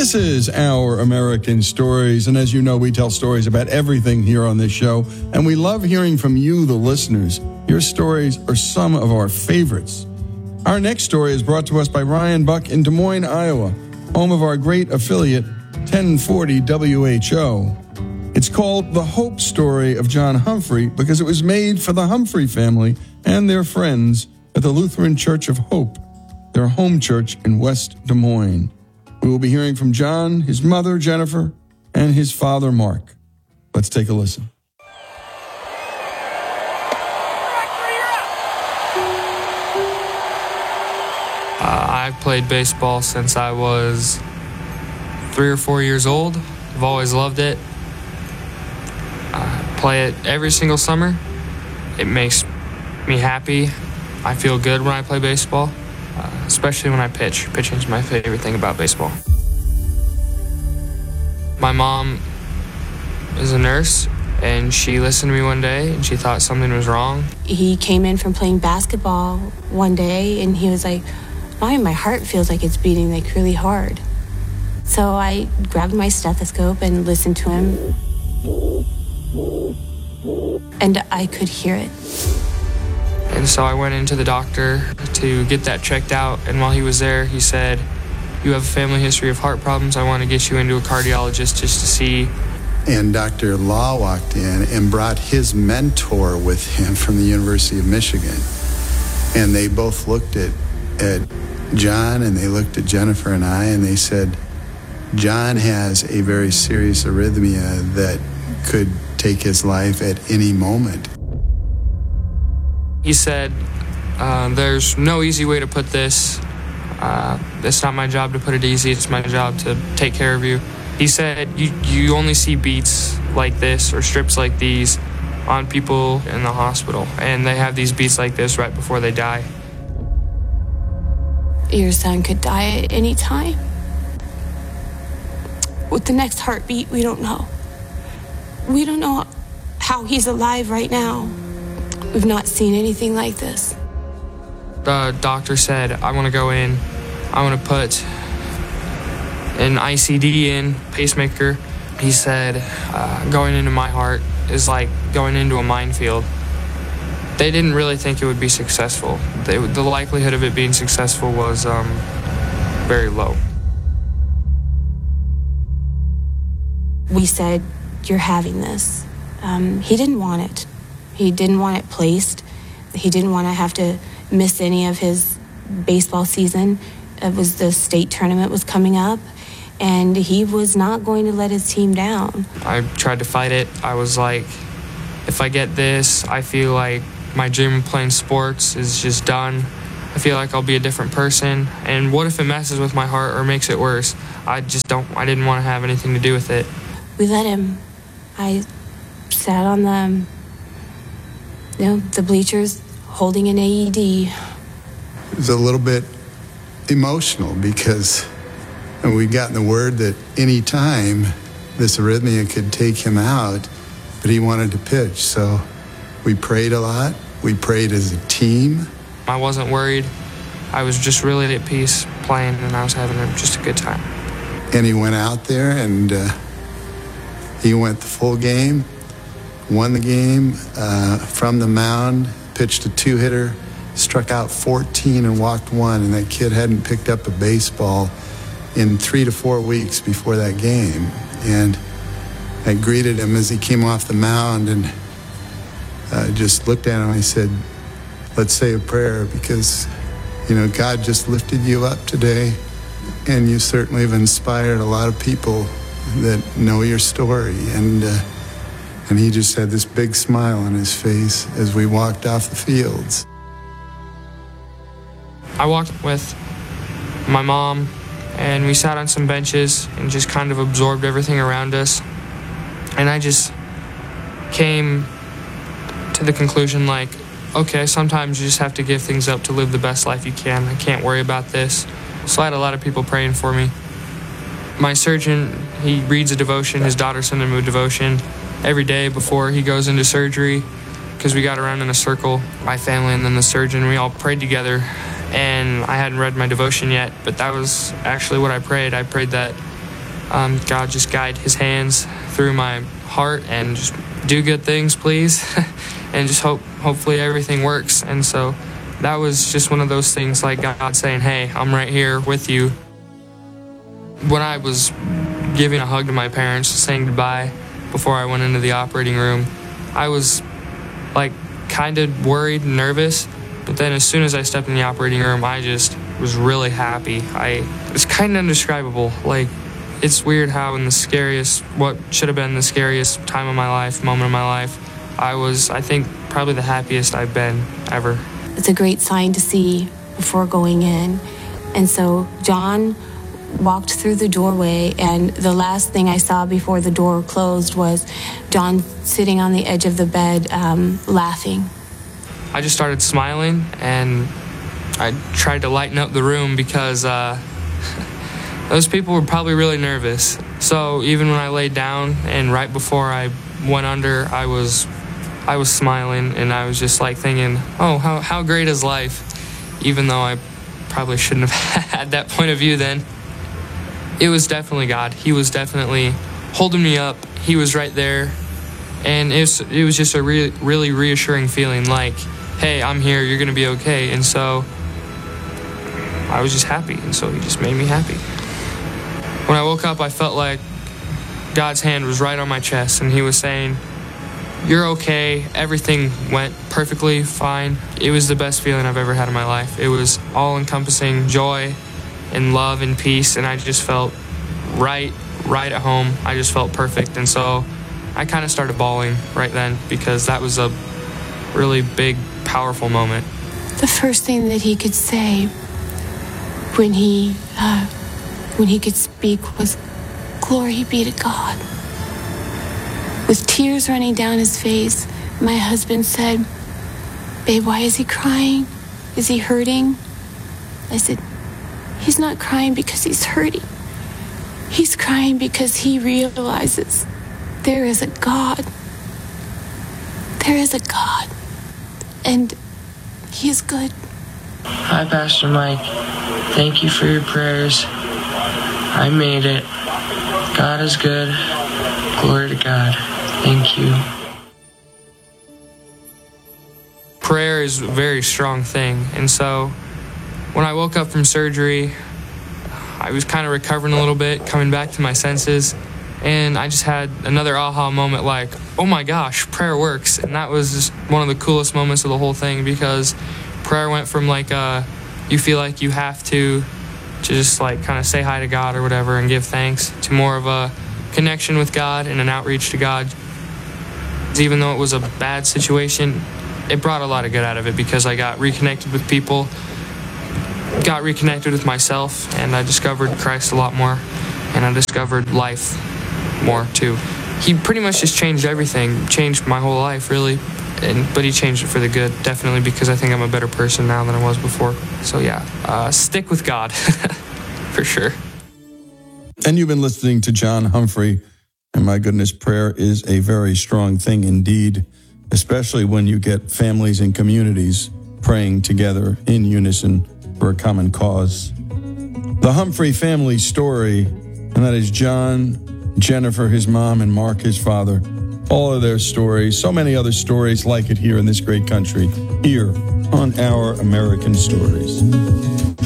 This is Our American Stories, and as you know, we tell stories about everything here on this show, and we love hearing from you, the listeners. Your stories are some of our favorites. Our next story is brought to us by Ryan Buck in Des Moines, Iowa, home of our great affiliate, 1040 WHO. It's called The Hope Story of John Humphrey because it was made for the Humphrey family and their friends at the Lutheran Church of Hope, their home church in West Des Moines. We will be hearing from John, his mother, Jennifer, and his father, Mark. Let's take a listen. I've played baseball since I was 3 or 4 years old. I've always loved it. I play it every single summer. It makes me happy. I feel good when I play baseball, especially when I pitch. Pitching is my favorite thing about baseball. My mom is a nurse, and she listened to me one day, and she thought something was wrong. He came in from playing basketball one day, and he was like, my heart feels like it's beating like really hard. So I grabbed my stethoscope and listened to him, and I could hear it. And so I went into the doctor to get that checked out, and while he was there, he said, "You have a family history of heart problems. I want to get you into a cardiologist just to see." And Dr. Law walked in and brought his mentor with him from the University of Michigan. And they both looked at John, and they looked at Jennifer and I, and they said, John has a very serious arrhythmia that could take his life at any moment. He said, there's no easy way to put this. It's not my job to put it easy. It's my job to take care of you. He said, you only see beats like this or strips like these on people in the hospital, and they have these beats like this right before they die. Your son could die at any time. With the next heartbeat, we don't know. We don't know how he's alive right now. We've not seen anything like this. The doctor said, I want to go in. I want to put an ICD in, pacemaker. He said, going into my heart is like going into a minefield. They didn't really think it would be successful. The likelihood of it being successful was very low. We said, you're having this. He didn't want it. He didn't want it placed. He didn't want to have to miss any of his baseball season. It was the state tournament was coming up, and he was not going to let his team down. I tried to fight it. I was like, if I get this, I feel like my dream of playing sports is just done. I feel like I'll be a different person. And what if it messes with my heart or makes it worse? I didn't want to have anything to do with it. We let him. I sat on the bleachers holding an AED. It was a little bit emotional because we'd gotten the word that any time this arrhythmia could take him out, but he wanted to pitch. So we prayed a lot. We prayed as a team. I wasn't worried. I was just really at peace playing, and I was having just a good time. And he went out there, and he went the full game, won the game from the mound, pitched a 2-hitter, struck out 14 and walked 1, and that kid hadn't picked up a baseball in 3 to 4 weeks before that game. And I greeted him as he came off the mound and just looked at him. I said, let's say a prayer because, God just lifted you up today, and you certainly have inspired a lot of people that know your story. And he just had this big smile on his face as we walked off the fields. I walked with my mom, and we sat on some benches and just kind of absorbed everything around us. And I just came to the conclusion, like, okay, sometimes you just have to give things up to live the best life you can. I can't worry about this. So I had a lot of people praying for me. My surgeon, he reads a devotion. His daughter sent him a devotion every day before he goes into surgery because we got around in a circle, my family and then the surgeon. We all prayed together, and I hadn't read my devotion yet, but that was actually what I prayed. I prayed that God just guide his hands through my heart and just do good things, please. And just hopefully everything works. And so that was just one of those things, like God saying, hey, I'm right here with you. When I was giving a hug to my parents, saying goodbye before I went into the operating room, I was like kind of worried and nervous. But then as soon as I stepped in the operating room, I just was really happy. It's kind of indescribable. Like, it's weird how in what should have been the scariest time of my life, moment of my life, I was, I think, probably the happiest I've been ever. It's a great sign to see before going in. And so John walked through the doorway, and the last thing I saw before the door closed was John sitting on the edge of the bed, laughing. I just started smiling, and I tried to lighten up the room because those people were probably really nervous. So even when I laid down and right before I went under, I was smiling, and I was just like thinking, oh, how great is life? Even though I probably shouldn't have had that point of view then. It was definitely God. He was definitely holding me up. He was right there. And it was just a really reassuring feeling, like, hey, I'm here, you're going to be okay. And so I was just happy, and so he just made me happy. When I woke up, I felt like God's hand was right on my chest, and he was saying, you're okay, everything went perfectly fine. It was the best feeling I've ever had in my life. It was all-encompassing joy and love and peace, and I just felt right at home. I just felt perfect, and so I kind of started bawling right then because that was a really big, powerful moment. The first thing that he could say when he could speak was, "Glory be to God." With tears running down his face, my husband said, "Babe, why is he crying? Is he hurting?" I said, "He's not crying because he's hurting. He's crying because he realizes there is a God. There is a God, and he is good." Hi, Pastor Mike. Thank you for your prayers. I made it. God is good. Glory to God. Thank you. Prayer is a very strong thing, and so when I woke up from surgery, I was kind of recovering a little bit, coming back to my senses, and I just had another aha moment, like, oh my gosh, prayer works. And that was just one of the coolest moments of the whole thing, because prayer went from like you feel like you have to just like kind of say hi to God or whatever and give thanks, to more of a connection with God and an outreach to God. Even though it was a bad situation, it brought a lot of good out of it, because I got reconnected with people, got reconnected with myself, and I discovered Christ a lot more, and I discovered life more too. He pretty much just changed everything, changed my whole life really, but he changed it for the good, definitely, because I think I'm a better person now than I was before. So yeah, stick with God, for sure. And you've been listening to John Humphrey, and my goodness, prayer is a very strong thing indeed, especially when you get families and communities praying together in unison for a common cause. The Humphrey family story, and that is John, Jennifer, his mom, and Mark, his father. All of their stories, so many other stories like it here in this great country, here on Our American Stories.